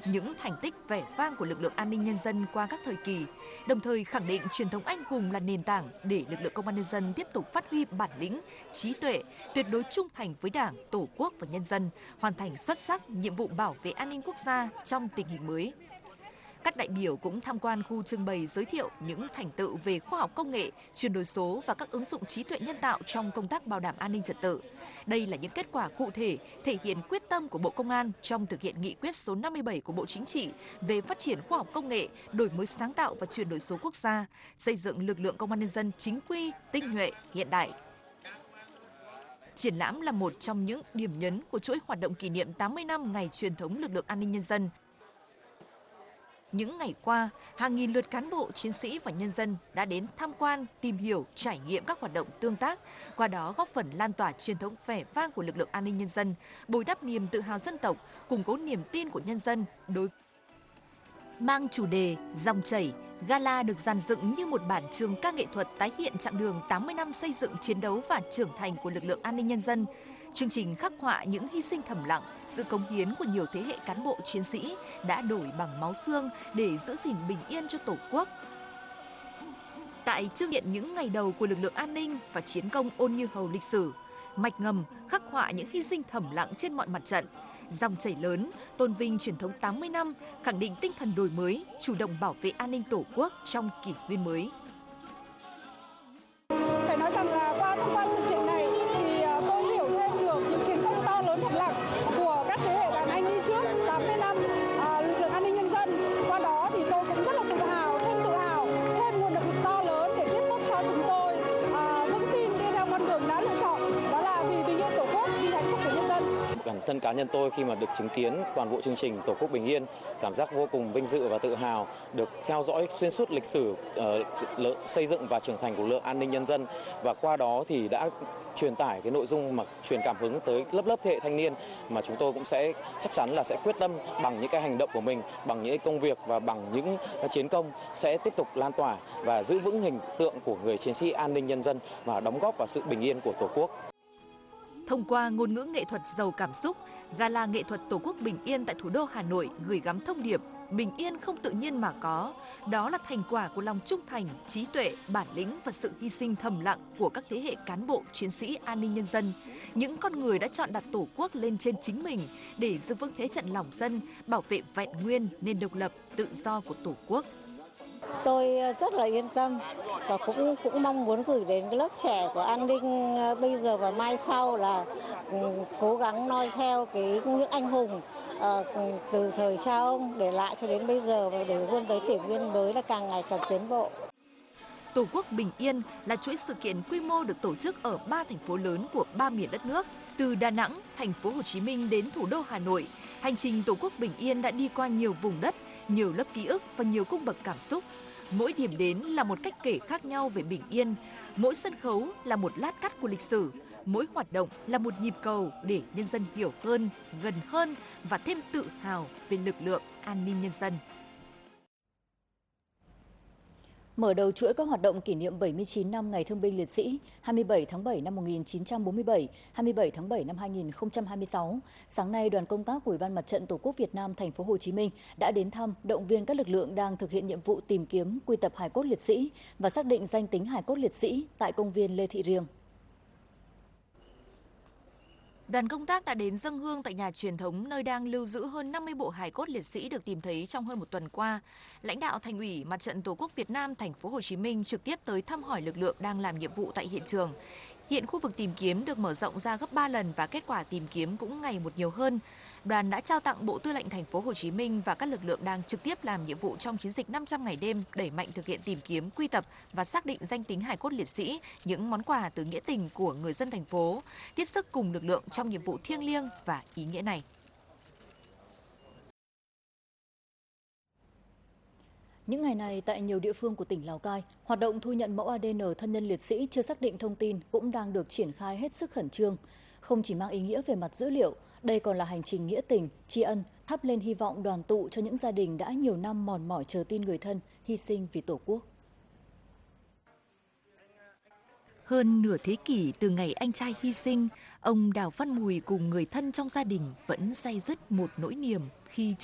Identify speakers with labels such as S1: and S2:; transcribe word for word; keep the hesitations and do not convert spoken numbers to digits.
S1: những thành tích vẻ vang của lực lượng an ninh nhân dân qua các thời kỳ, đồng thời khẳng định truyền thống anh hùng là nền tảng để lực lượng công an nhân dân tiếp tục phát huy bản lĩnh, trí tuệ, tuyệt đối trung thành với Đảng, Tổ quốc và nhân dân, hoàn thành xuất sắc nhiệm vụ bảo vệ an ninh quốc gia trong tình hình mới. Các đại biểu cũng tham quan khu trưng bày giới thiệu những thành tựu về khoa học công nghệ, chuyển đổi số và các ứng dụng trí tuệ nhân tạo trong công tác bảo đảm an ninh trật tự. Đây là những kết quả cụ thể thể hiện quyết tâm của Bộ Công an trong thực hiện nghị quyết số năm mươi bảy của Bộ Chính trị về phát triển khoa học công nghệ, đổi mới sáng tạo và chuyển đổi số quốc gia, xây dựng lực lượng công an nhân dân chính quy, tinh nhuệ, hiện đại. Triển lãm là một trong những điểm nhấn của chuỗi hoạt động kỷ niệm tám mươi năm ngày truyền thống lực lượng an ninh nhân dân. Những ngày qua, hàng nghìn lượt cán bộ, chiến sĩ và nhân dân đã đến tham quan, tìm hiểu, trải nghiệm các hoạt động tương tác, qua đó góp phần lan tỏa truyền thống vẻ vang của lực lượng an ninh nhân dân, bồi đắp niềm tự hào dân tộc, củng cố niềm tin của nhân dân đối. Mang chủ đề Dòng chảy, gala được dàn dựng như một bản trường ca nghệ thuật tái hiện chặng đường tám mươi năm xây dựng, chiến đấu và trưởng thành của lực lượng an ninh nhân dân. Chương trình khắc họa những hy sinh thầm lặng, sự cống hiến của nhiều thế hệ cán bộ chiến sĩ đã đổi bằng máu xương để giữ gìn bình yên cho Tổ quốc. Tại chương hiện những ngày đầu của lực lượng an ninh và chiến công Ôn Như Hầu lịch sử, mạch ngầm khắc họa những hy sinh thầm lặng trên mọi mặt trận. Dòng chảy lớn, tôn vinh truyền thống tám mươi năm, khẳng định tinh thần đổi mới, chủ động bảo vệ an ninh Tổ quốc trong kỷ nguyên mới.
S2: Phải nói rằng là qua thông qua sự kiện này thì tôi hiểu thêm được những chiến công to lớn thầm lặng của các thế hệ đàn anh đi trước tám mươi năm à, lực lượng an ninh nhân dân. Qua đó thì tôi cũng rất là tự hào, thêm tự hào, thêm nguồn động lực to lớn để tiếp bước cho chúng tôi à, vững tin đi theo con đường đã lựa chọn, đó là vì bình yên Tổ quốc, vì hạnh phúc của nhân dân.
S3: Bản thân cá nhân tôi khi mà được chứng kiến toàn bộ chương trình Tổ quốc bình yên, cảm giác vô cùng vinh dự và tự hào được theo dõi xuyên suốt lịch sử uh, xây dựng và trưởng thành của lực lượng an ninh nhân dân, và qua đó thì đã truyền tải cái nội dung mà truyền cảm hứng tới lớp lớp thế hệ thanh niên mà chúng tôi cũng sẽ chắc chắn là sẽ quyết tâm bằng những cái hành động của mình, bằng những công việc và bằng những chiến công sẽ tiếp tục lan tỏa và giữ vững hình tượng của người chiến sĩ an ninh nhân dân và đóng góp vào sự bình yên của Tổ quốc.
S1: Thông qua ngôn ngữ nghệ thuật giàu cảm xúc, gala nghệ thuật Tổ quốc bình yên tại thủ đô Hà Nội gửi gắm thông điệp bình yên không tự nhiên mà có, đó là thành quả của lòng trung thành, trí tuệ, bản lĩnh và sự hy sinh thầm lặng của các thế hệ cán bộ, chiến sĩ an ninh nhân dân, những con người đã chọn đặt Tổ quốc lên trên chính mình để giữ vững thế trận lòng dân, bảo vệ vẹn nguyên nền độc lập, tự do của Tổ quốc.
S4: Tôi rất là yên tâm và cũng cũng mong muốn gửi đến cái lớp trẻ của an ninh bây giờ và mai sau là cố gắng noi theo cái những anh hùng uh, từ thời cha ông để lại cho đến bây giờ và để vươn tới kỷ nguyên mới là càng ngày càng tiến bộ.
S1: Tổ quốc bình yên là chuỗi sự kiện quy mô được tổ chức ở ba thành phố lớn của ba miền đất nước, từ Đà Nẵng, thành phố Hồ Chí Minh đến thủ đô Hà Nội. Hành trình Tổ quốc bình yên đã đi qua nhiều vùng đất, nhiều lớp ký ức và nhiều cung bậc cảm xúc. Mỗi điểm đến là một cách kể khác nhau về bình yên, mỗi sân khấu là một lát cắt của lịch sử, mỗi hoạt động là một nhịp cầu để nhân dân hiểu hơn, gần hơn và thêm tự hào về lực lượng an ninh nhân dân.
S5: Mở đầu chuỗi các hoạt động kỷ niệm bảy mươi chín năm Ngày Thương binh Liệt sĩ hai mươi bảy tháng bảy năm một nghìn chín trăm bốn mươi bảy, hai mươi bảy tháng bảy năm hai nghìn không trăm hai mươi sáu, sáng nay đoàn công tác của Ủy ban Mặt trận Tổ quốc Việt Nam thành phố Hồ Chí Minh đã đến thăm, động viên các lực lượng đang thực hiện nhiệm vụ tìm kiếm, quy tập hài cốt liệt sĩ và xác định danh tính hài cốt liệt sĩ tại công viên Lê Thị Riêng.
S1: Đoàn công tác đã đến dâng hương tại nhà truyền thống nơi đang lưu giữ hơn năm mươi bộ hài cốt liệt sĩ được tìm thấy trong hơn một tuần qua. Lãnh đạo Thành ủy Mặt trận Tổ quốc Việt Nam thành phố Hồ Chí Minh trực tiếp tới thăm hỏi lực lượng đang làm nhiệm vụ tại hiện trường. Hiện khu vực tìm kiếm được mở rộng ra gấp ba lần và kết quả tìm kiếm cũng ngày một nhiều hơn. Đoàn đã trao tặng Bộ Tư lệnh thành phố Hồ Chí Minh và các lực lượng đang trực tiếp làm nhiệm vụ trong chiến dịch năm trăm ngày đêm đẩy mạnh thực hiện tìm kiếm, quy tập và xác định danh tính hài cốt liệt sĩ, những món quà từ nghĩa tình của người dân thành phố, tiếp sức cùng lực lượng trong nhiệm vụ thiêng liêng và ý nghĩa này.
S5: Những ngày này, tại nhiều địa phương của tỉnh Lào Cai, hoạt động thu nhận mẫu a đê en thân nhân liệt sĩ chưa xác định thông tin cũng đang được triển khai hết sức khẩn trương. Không chỉ mang ý nghĩa về mặt dữ liệu, đây còn là hành trình nghĩa tình, tri ân, thắp lên hy vọng đoàn tụ cho những gia đình đã nhiều năm mòn mỏi chờ tin người thân hy sinh vì Tổ quốc.
S1: Hơn nửa thế kỷ từ ngày anh trai hy sinh, ông Đào Văn Mùi cùng người thân trong gia đình vẫn day dứt một nỗi niềm khi